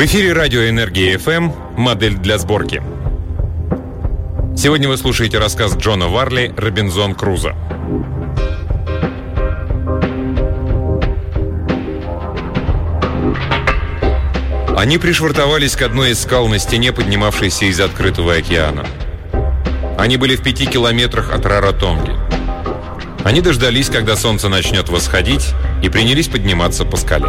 В эфире радио «Энергия ФМ», модель для сборки. Сегодня вы слушаете рассказ Джона Варли «Робинзон Крузо». Они пришвартовались к одной из скал на стене, поднимавшейся из открытого океана. Они были в 5 километрах от Раротонги. Они дождались, когда солнце начнет восходить, и принялись подниматься по скале.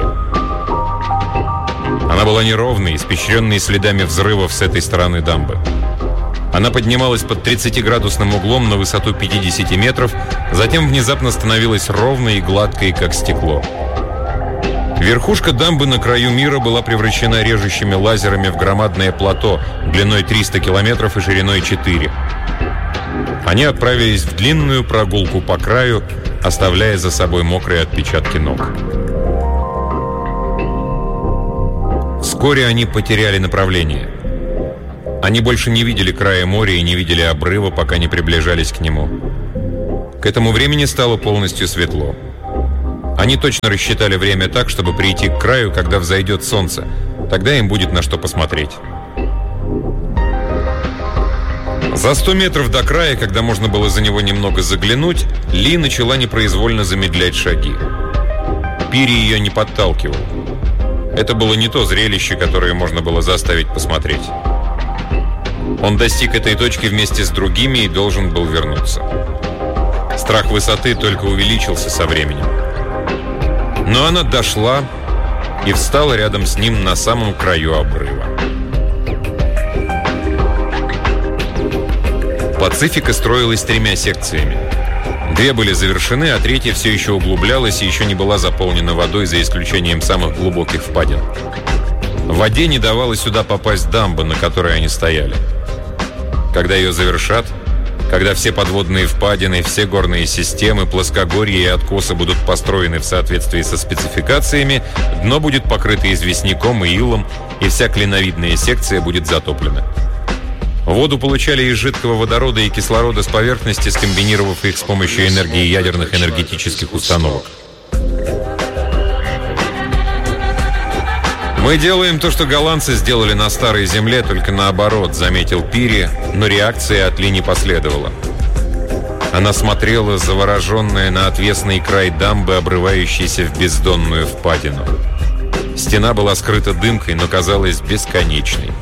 Она была неровной, испещренной следами взрывов с этой стороны дамбы. Она поднималась под 30-градусным углом на высоту 50 метров, затем внезапно становилась ровной и гладкой, как стекло. Верхушка дамбы на краю мира была превращена режущими лазерами в громадное плато длиной 300 километров и шириной 4. Они отправились в длинную прогулку по краю, оставляя за собой мокрые отпечатки ног. Вскоре они потеряли направление. Они больше не видели края моря и не видели обрыва, пока не приближались к нему. К этому времени стало полностью светло. Они точно рассчитали время так, чтобы прийти к краю, когда взойдет солнце. Тогда им будет на что посмотреть. За 100 метров до края, когда можно было за него немного заглянуть, Ли начала непроизвольно замедлять шаги. Пири ее не подталкивал. Это было не то зрелище, которое можно было заставить посмотреть. Он достиг этой точки вместе с другими и должен был вернуться. Страх высоты только увеличился со временем. Но она дошла и встала рядом с ним на самом краю обрыва. Пацифика строилась 3 секциями. 2 были завершены, а 3 все еще углублялась и еще не была заполнена водой, за исключением самых глубоких впадин. В воде не давала сюда попасть дамба, на которой они стояли. Когда ее завершат, когда все подводные впадины, все горные системы, плоскогорья и откосы будут построены в соответствии со спецификациями, дно будет покрыто известняком и илом, и вся клиновидная секция будет затоплена. Воду получали из жидкого водорода и кислорода с поверхности, скомбинировав их с помощью энергии ядерных энергетических установок. «Мы делаем то, что голландцы сделали на Старой Земле, только наоборот», — заметил Пири, но реакции от Ли не последовало. Она смотрела, завороженная на отвесный край дамбы, обрывающейся в бездонную впадину. Стена была скрыта дымкой, но казалась бесконечной.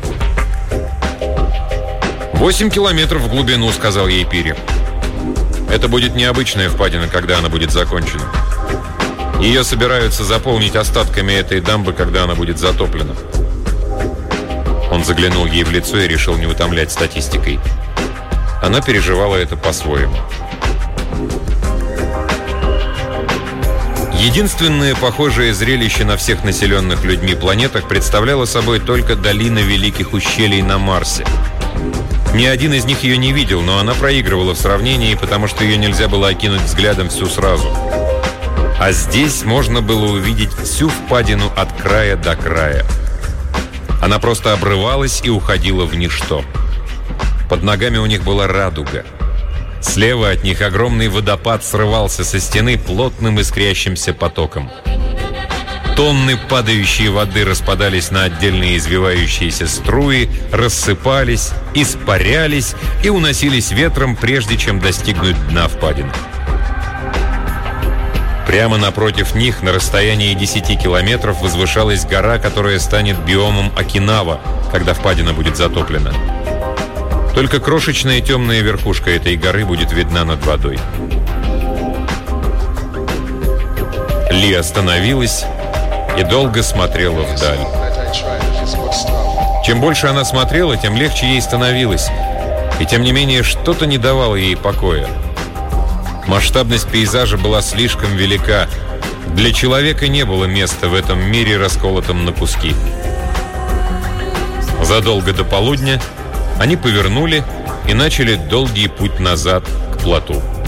8 километров в глубину, сказал ей Пири. Это будет необычная впадина, когда она будет закончена. Ее собираются заполнить остатками этой дамбы, когда она будет затоплена. Он заглянул ей в лицо и решил не утомлять статистикой. Она переживала это по-своему. Единственное похожее зрелище на всех населенных людьми планетах представляло собой только долина Великих Ущелий на Марсе. Ни один из них ее не видел, но она проигрывала в сравнении, потому что ее нельзя было окинуть взглядом всю сразу. А здесь можно было увидеть всю впадину от края до края. Она просто обрывалась и уходила в ничто. Под ногами у них была радуга. Слева от них огромный водопад срывался со стены плотным искрящимся потоком. Тонны падающей воды распадались на отдельные извивающиеся струи, рассыпались, испарялись и уносились ветром, прежде чем достигнуть дна впадины. Прямо напротив них, на расстоянии 10 километров, возвышалась гора, которая станет биомом Окинава, когда впадина будет затоплена. Только крошечная темная верхушка этой горы будет видна над водой. Ли остановилась и долго смотрела вдаль. Чем больше она смотрела, тем легче ей становилось. И тем не менее, что-то не давало ей покоя. Масштабность пейзажа была слишком велика. Для человека не было места в этом мире, расколотом на куски. Задолго до полудня они повернули и начали долгий путь назад к плоту.